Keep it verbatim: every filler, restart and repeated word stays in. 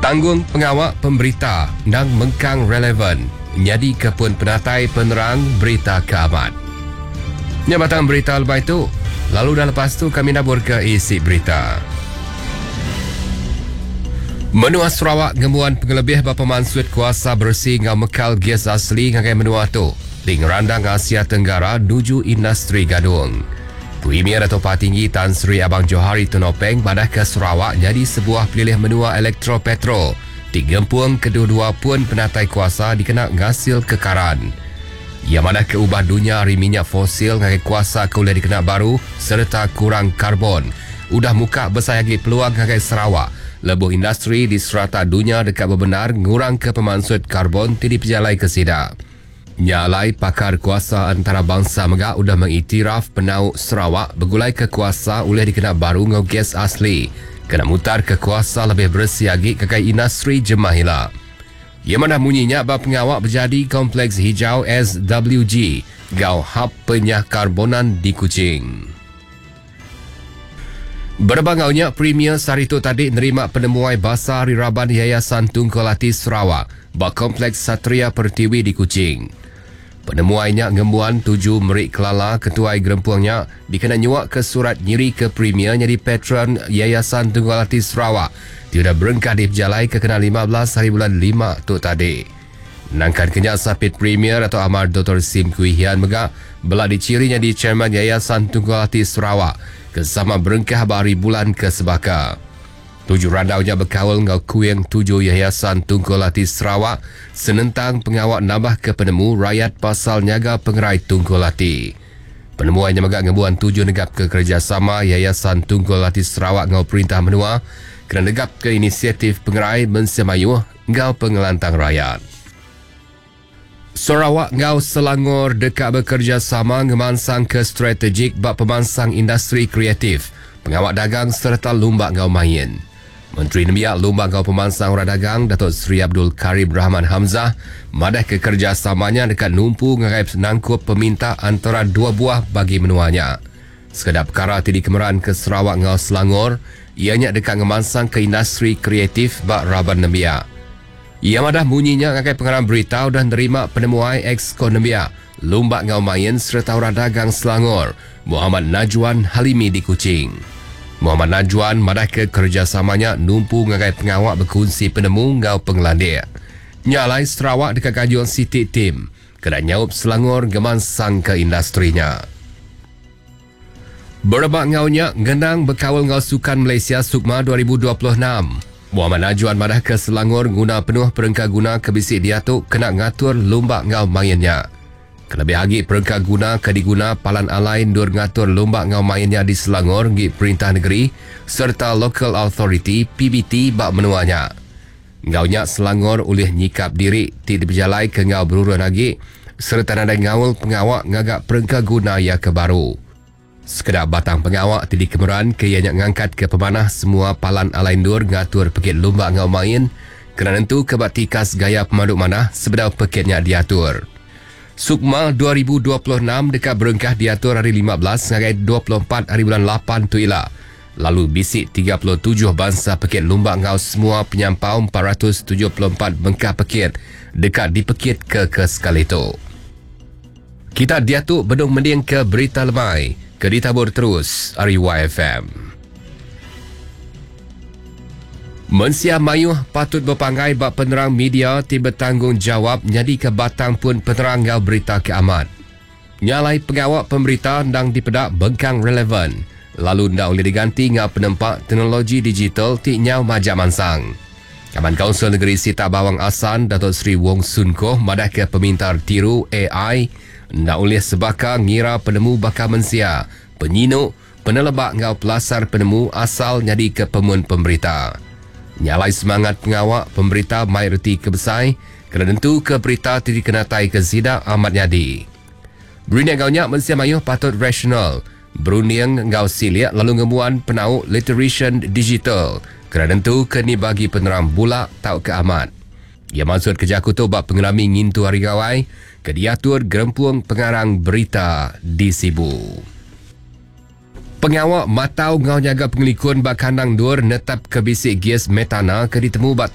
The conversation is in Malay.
Tanggung pengawak pemberita nang mengkang relevan jadi kepun penatai penerang berita keamat. Nya batang berita lepas itu, lalu dah lepas tu kami nabur ke isi berita. Menua Sarawak ngemuan pengelebih bapa mansut kuasa bersih ngau mekal gas asli ngagai menua tu di ngerandang Asia Tenggara nuju industri gadung. Premier Dato' Patinggi Tan Sri Abang Johari Tunopeng badah ke Sarawak jadi sebuah pilih menua elektro-petro di gempuang kedua-dua pun penatai kuasa dikena ngasil kekaran. Ia madah ke ubah dunia hari minyak fosil ngagai kuasa kuliah dikena baru serta kurang karbon. Udah muka besar lagi peluang ngagai Sarawak. Lebuh industri di serata dunia dekat berbenar ngurang ke pemansut karbon tidak berjalai ke sida. Nyalai pakar kuasa antarabangsa megak udah mengiktiraf penau Sarawak bergulai ke kuasa oleh dikena baru ngau gas asli. Kena mutar ke kuasa lebih bersih lagi kekai industri jemahila. Ia mana munyinya bab pengawak berjadi kompleks hijau S W G gau hub penyah karbonan di Kuching. Berbangaunya Premier Sarito tadi nerima penemuai basar riraban Yayasan Tunku Lati Sarawak bak kompleks Satria Pertiwi di Kuching. Penemuainya ngembuan tujuh merik kelala ketuai gerempuangnya dikena nyuak ke surat nyiri ke Premier jadi patron Yayasan Tunku Lati Sarawak. Tiada berengkah diperjalai ke kena lima belas hari bulan lima tu tadi. Nangkan kenyak sapit Premier atau Amar Doktor Sim Kuihian megak belah dicirinya di Chairman Yayasan Tunku Lati Sarawak kesama berengkah hari bulan ke sebaka. Tujuh randaunya berkawal ngau kuing tujuh Yayasan Tunku Lati Sarawak senentang pengawak nambah ke penemu rakyat pasal nyaga pengerai Tunku Lati. Penemuannya megak ngebuan tujuh negap ke kerjasama Yayasan Tunku Lati Sarawak ngau perintah menua kena negap ke inisiatif pengerai mensemayuh ngau pengelantang rakyat. Sarawak ngau Selangor dekat bekerjasama ngemansang ke strategik bak pemansang industri kreatif, pengawak dagang serta lumba ngau main. Menteri Nemiak Lumba Ngau Pemansang Orang Dagang Datuk Seri Abdul Karim Rahman Hamzah madah ke kerjasamanya dekat numpu ngagai nangkup peminta antara dua buah bagi menuanya. Sekedap perkara tidi kemeran ke Sarawak Ngau Selangor, ianya dekat ngemansang ke industri kreatif bak Raban Nemiak. Ia madah bunyinya ngagai pengarang berita dan nerima penemuai ex-Ko Nemiak Lumba Ngau Main serta Orang Dagang Selangor Muhammad Najwan Halimi di Kuching. Muhammad Najwan madah ke kerjasamanya numpu ngagai pengawak berkongsi penemu ngau penglandir. Nyalai Sarawak dekat kajuan Siti Tim kena nyaup Selangor gemansang ke industrinya. Berebak ngaunya ngenang berkawal ngau Sukan Malaysia Sukma dua ribu dua puluh enam. Muhammad Najwan madah ke Selangor guna penuh perengka guna kebisik diatuk kena ngatur lumba ngau mainnya. Kelebih lagi perengka guna ke diguna palan alain dur ngatur lomba ngau mainnya di Selangor gi Perintah Negeri serta Local Authority P B T bak menuanya. Ngaunya Selangor oleh nyikap diri tidak berjalai ke ngau berurun lagi serta nada ngawal pengawak ngagak perengka guna ya ke baru. Sekedar batang pengawak tidak kemeran ke ianya ngangkat ke pemanah semua palan alain dur ngatur pekit lomba ngau main kerana tentu kebatikas gaya pemandu manah sebedau pekitnya diatur. Sukma dua ribu dua puluh enam dekat berengkah diatur hari lima belas ngagai dua puluh empat hari bulan lapan tu ila. Lalu bisik tiga puluh tujuh bangsa pekit lumba ngau semua penyampau empat ratus tujuh puluh empat bengkah pekit dekat dipekit ke ke sekali itu. Kita diatuk bedung mending ke berita lemai. Ke ditabur terus R Y F M. Mensia Mayuh patut berpangai bak penerang media tiba tanggungjawab jadi ke batang pun penerang ngau berita keamat. Nyalai pengawak pemberita ndang dipedak bengkang relevan. Lalu ndak boleh diganti ngau penempak teknologi digital ti nyau majak mansang. Kaman Kaunsil Negeri Sita Bawang Asan Datuk Seri Wong Sun Koh madah ke pemintar tiru A I ndak boleh sebaka ngira penemu bakal mensia, penyinuk, penelebak ngau pelasar penemu asal jadi ke pemun pemberita. Nyalai semangat pengawak pemberita mai reti kebesai kerana tentu ke berita tidak kenatai ke zida amat nyadi. Berniak gaunya mensia mayuh patut rasional. Beruniang ngau siliak lalu ngemuan penau literation digital kerana tentu keni bagi penerang bulak tau ke amat. Ia maksud kerja kutu bak pengelami ngintu hari gawai ke diatur gerempuang pengarang berita di Sibu. Pengawak matau ngau jaga pengelikun bak kandang dur netap ke bisik gas metana ke ditemu bak